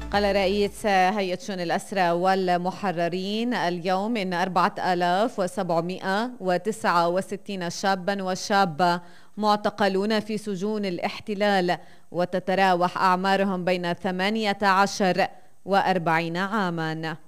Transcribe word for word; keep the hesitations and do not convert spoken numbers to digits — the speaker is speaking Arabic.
قال رئيس هيئة شؤون الأسرى والمحررين اليوم إن أربعة آلاف وسبعمائة وتسعة وستين شابا وشابة معتقلون في سجون الاحتلال، وتتراوح أعمارهم بين ثمانية عشر وأربعين عاما.